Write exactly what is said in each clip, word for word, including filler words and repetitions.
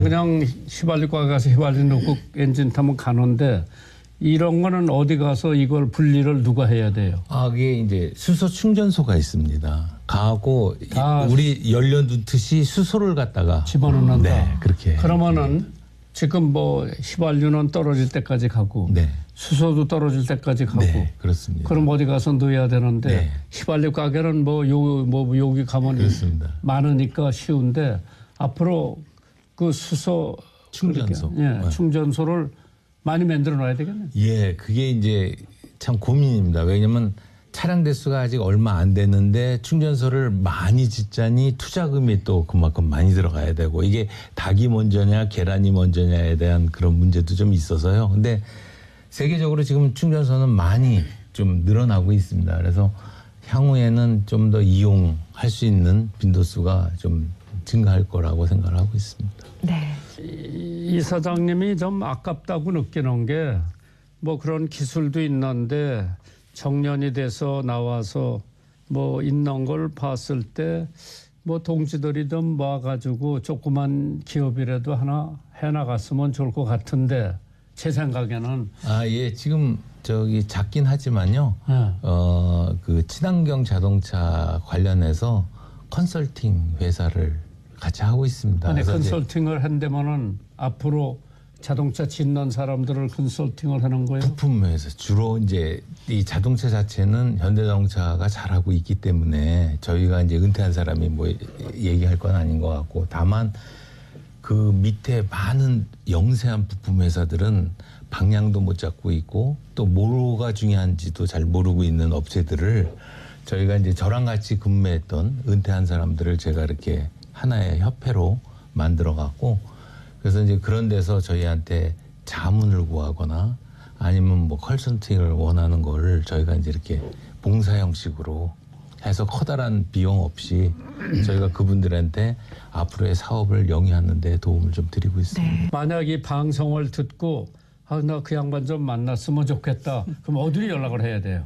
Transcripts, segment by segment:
그냥 휘발유과 가서 휘발유 넣고 엔진 타면 가는데 이런 거는 어디 가서 이걸 분리를 누가 해야 돼요? 아, 그게 이제 수소 충전소가 있습니다. 가고 아, 우리 연료 넣듯이 수소를 갖다가 집어넣는다. 네, 그렇게. 그러면은 네. 지금 뭐 휘발유는 떨어질 때까지 가고 네. 수소도 떨어질 때까지 가고. 네, 그렇습니다. 그럼 어디 가서 넣어야 되는데 네. 휘발유 가게는 뭐 요 뭐 여기 가면 그렇습니다. 많으니까 쉬운데 앞으로 그 수소 충전소. 예, 네. 충전소를 많이 만들어 놔야 되겠네요. 예, 그게 이제 참 고민입니다. 왜냐면 차량 대수가 아직 얼마 안 됐는데 충전소를 많이 짓자니 투자금이 또 그만큼 많이 들어가야 되고 이게 닭이 먼저냐 계란이 먼저냐에 대한 그런 문제도 좀 있어서요. 근데 세계적으로 지금 충전소는 많이 좀 늘어나고 있습니다. 그래서 향후에는 좀 더 이용할 수 있는 빈도수가 좀 증가할 거라고 생각을 하고 있습니다. 네. 이, 이 사장님이 좀 아깝다고 느끼는 게 뭐 그런 기술도 있는데 정년이 돼서 나와서 뭐 있는 걸 봤을 때 뭐 동지들이 좀 모아가지고 조그만 기업이라도 하나 해나갔으면 좋을 것 같은데 제 생각에는 아, 예, 지금 저기 작긴 하지만요. 네. 어, 그 친환경 자동차 관련해서 컨설팅 회사를 같이 하고 있습니다. 아니 그래서 이제 컨설팅을 한다면은 앞으로 자동차 짓는 사람들을 컨설팅을 하는 거예요? 부품 회사 주로 이제 이 자동차 자체는 현대자동차가 잘하고 있기 때문에 저희가 이제 은퇴한 사람이 뭐 얘기할 건 아닌 것 같고 다만 그 밑에 많은 영세한 부품 회사들은 방향도 못 잡고 있고 또 뭐가 중요한지도 잘 모르고 있는 업체들을 저희가 이제 저랑 같이 근무했던 은퇴한 사람들을 제가 이렇게 하나의 협회로 만들어 갖고 그래서 이제 그런 데서 저희한테 자문을 구하거나 아니면 뭐 컨설팅을 원하는 거를 저희가 이제 이렇게 봉사 형식으로 해서 커다란 비용 없이 저희가 그분들한테 앞으로의 사업을 영위하는 데 도움을 좀 드리고 있습니다. 네. 만약 이 방송을 듣고 아, 나 그 양반 좀 만났으면 좋겠다. 그럼 어디로 연락을 해야 돼요?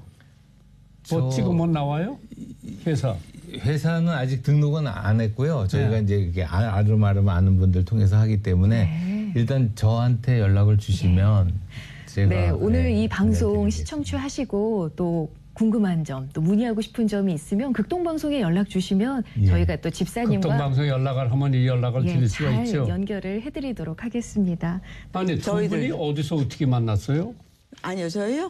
뭐 저... 지금은 나와요? 회사. 회사는 아직 등록은 안 했고요. 저희가 네. 이제 이게 아름아름 아는 분들 통해서 하기 때문에 네. 일단 저한테 연락을 주시면 제가 네, 오늘 네, 이 방송 알려드리겠습니다. 시청하시고 또 궁금한 점, 또 문의하고 싶은 점이 있으면 극동방송에 연락 주시면 예. 저희가 또 집사님과 극동방송에 연락을 하면 이 연락을 예, 드릴 수가 잘 있죠. 연결을 해드리도록 하겠습니다. 아니 두 저희들- 분이 어디서 어떻게 만났어요? 아니요, 저희요?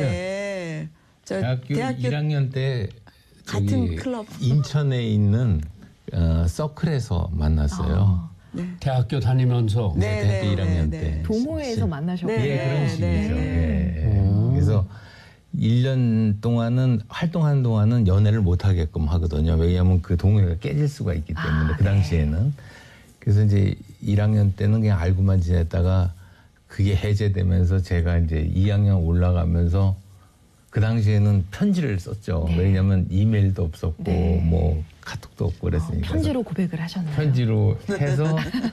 네. 저 대학교, 대학교 일 학년 때 저기 같은 클럽. 인천에 있는 어, 서클에서 만났어요. 아, 네. 대학교 다니면서 네. 네, 대학교 일 학년 네, 때. 네. 동호회에서 시- 만나셨고 네. 예, 그런 식이죠. 네. 예. 음. 그래서 일 년 동안은 활동하는 동안은 연애를 못 하게끔 하거든요. 왜냐하면 그 동호회가 깨질 수가 있기 때문에 아, 그 당시에는. 그래서 이제 일 학년 때는 그냥 알고만 지냈다가 그게 해제되면서 제가 이제 이 학년 올라가면서 그 당시에는 편지를 썼죠. 네. 왜냐하면 이메일도 없었고 네. 뭐 카톡도 없고 어, 그랬으니까. 편지로 고백을 하셨나요? 편지로 해서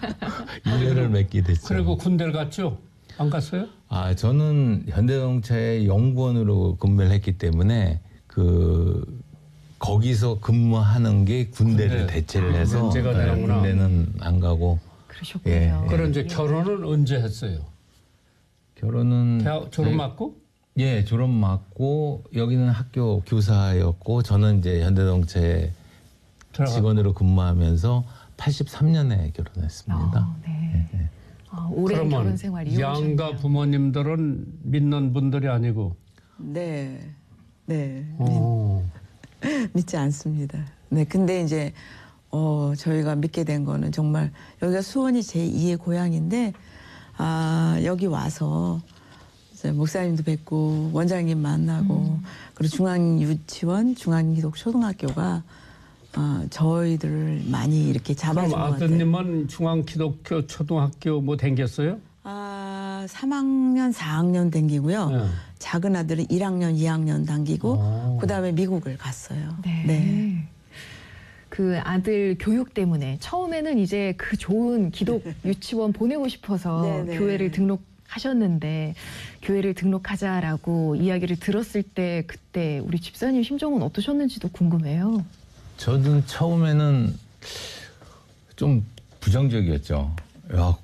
인연을 맺게 됐죠. 그리고 군대를 갔죠? 안 갔어요? 아, 저는 현대자동차의 연구원으로 근무를 했기 때문에 그 거기서 근무하는 게 군대를 군대. 대체를 아, 해서 면제가 네, 되는구나. 군대는 안 가고 그러셨군요. 예, 예. 그럼 이제 결혼은 언제 했어요? 결혼은 대학 졸업 저희- 맞고? 예, 졸업 맞고 여기는 학교 교사였고 저는 이제 현대자동차에 들어가- 직원으로 근무하면서 팔십삼 년에 결혼했습니다. 아, 네. 예, 예. 아, 오랜 그러면 결혼 생활 이어오셨네요. 양가 부모님들은 믿는 분들이 아니고. 네. 네. 어. 믿지 않습니다. 네. 근데 이제 어, 저희가 믿게 된 거는 정말 여기가 수원이 제이의 고향인데 아, 여기 와서 이제 목사님도 뵙고 원장님 만나고 그리고 중앙유치원, 중앙기독초등학교가 어, 저희들을 많이 이렇게 잡아준 그럼 것 같아요. 아드님은 중앙기독교 초등학교 뭐 댕겼어요? 아, 삼 학년, 사 학년 댕기고요. 네. 작은 아들은 일 학년, 이 학년 당기고 오. 그다음에 미국을 갔어요. 네. 네. 그 아들 교육 때문에 처음에는 이제 그 좋은 기독 유치원 보내고 싶어서 네네. 교회를 등록하셨는데 교회를 등록하자라고 이야기를 들었을 때 그때 우리 집사님 심정은 어떠셨는지도 궁금해요. 저는 처음에는 좀 부정적이었죠. 야,